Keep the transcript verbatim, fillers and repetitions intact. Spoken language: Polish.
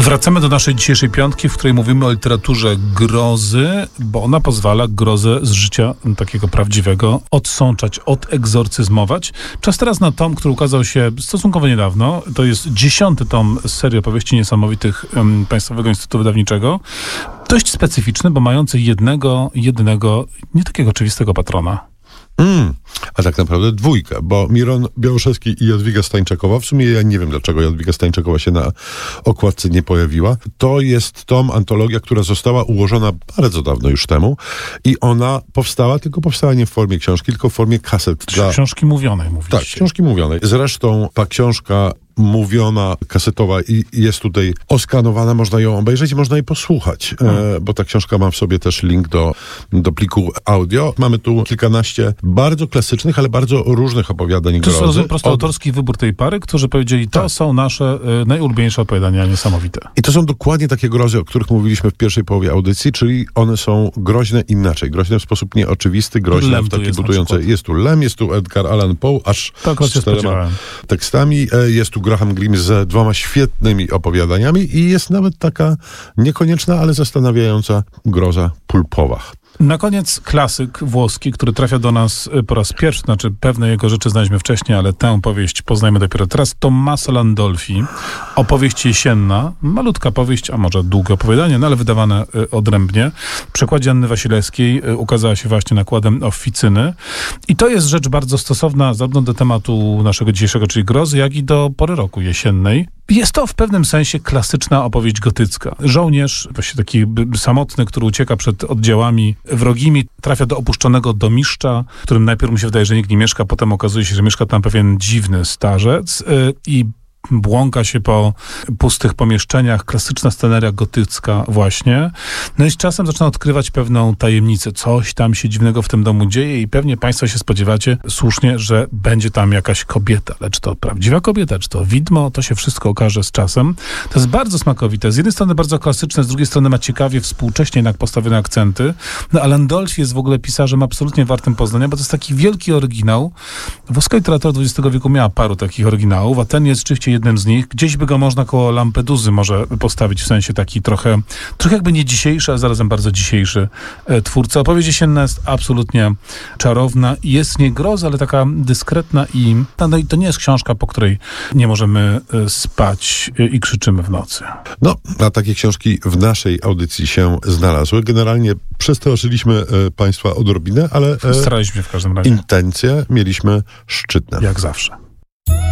Wracamy do naszej dzisiejszej piątki, w której mówimy o literaturze grozy, bo ona pozwala grozę z życia takiego prawdziwego odsączać, odegzorcyzmować. Czas teraz na tom, który ukazał się stosunkowo niedawno. To jest dziesiąty tom z serii opowieści niesamowitych um, Państwowego Instytutu Wydawniczego. Dość specyficzny, bo mający jednego, jedynego, nie takiego oczywistego patrona. Mm, a tak naprawdę dwójka, bo Miron Białoszewski i Jadwiga Stańczakowa, w sumie ja nie wiem, dlaczego Jadwiga Stańczakowa się na okładce nie pojawiła. To jest tom, antologia, która została ułożona bardzo dawno już temu i ona powstała, tylko powstała nie w formie książki, tylko w formie kaset. Dla... Książki mówionej, mówiliście. Tak, książki mówionej. Zresztą ta książka mówiona, kasetowa i jest tutaj oskanowana, można ją obejrzeć i można jej posłuchać, hmm. e, bo ta książka ma w sobie też link do, do pliku audio. Mamy tu kilkanaście bardzo klasycznych, ale bardzo różnych opowiadań grozy. To jest po prostu Od... autorski wybór tej pary, którzy powiedzieli, to tak. są nasze y, najulubieńsze opowiadania niesamowite. I to są dokładnie takie grozy, o których mówiliśmy w pierwszej połowie audycji, czyli one są groźne inaczej, groźne w sposób nieoczywisty, groźne Lem w takie jest budujące. Jest tu Lem, jest tu Edgar Allan Poe, aż tak, z czterema tekstami. E, jest tu Graham Greene z dwoma świetnymi opowiadaniami i jest nawet taka niekonieczna, ale zastanawiająca groza pulpowa. Na koniec klasyk włoski, który trafia do nas po raz pierwszy, znaczy pewne jego rzeczy znaliśmy wcześniej, ale tę powieść poznajmy dopiero teraz. Tommaso Landolfi, opowieść jesienna, malutka powieść, a może długie opowiadanie, no ale wydawane odrębnie. W przekładzie Anny Wasilewskiej ukazała się właśnie nakładem Oficyny. I to jest rzecz bardzo stosowna zarówno do tematu naszego dzisiejszego, czyli grozy, jak i do pory roku jesiennej. Jest to w pewnym sensie klasyczna opowieść gotycka. Żołnierz, właśnie taki samotny, który ucieka przed oddziałami wrogimi, trafia do opuszczonego domiszcza, w którym najpierw mu się wydaje, że nikt nie mieszka, potem okazuje się, że mieszka tam pewien dziwny starzec yy, i błąka się po pustych pomieszczeniach, klasyczna sceneria gotycka właśnie. No i z czasem zaczyna odkrywać pewną tajemnicę. Coś tam się dziwnego w tym domu dzieje i pewnie państwo się spodziewacie słusznie, że będzie tam jakaś kobieta. Lecz to prawdziwa kobieta, czy to widmo, to się wszystko okaże z czasem. To jest bardzo smakowite. Z jednej strony bardzo klasyczne, z drugiej strony ma ciekawie współcześnie jednak postawione akcenty. No a Landolfi jest w ogóle pisarzem absolutnie wartym poznania, bo to jest taki wielki oryginał. Włoska literatura dwudziestego wieku miała paru takich oryginałów, a ten jest rzeczywiście jednym z nich. Gdzieś by go można koło Lampeduzy może postawić, w sensie taki trochę, trochę jakby nie dzisiejszy, a zarazem bardzo dzisiejszy e, twórca. Opowieść jesienna jest absolutnie czarowna. Jest nie groza, ale taka dyskretna i no i to nie jest książka, po której nie możemy e, spać e, i krzyczymy w nocy. No, a takie książki w naszej audycji się znalazły. Generalnie przestraszyliśmy e, Państwa odrobinę, ale e, staraliśmy się w każdym razie. Intencje mieliśmy szczytne. Jak zawsze.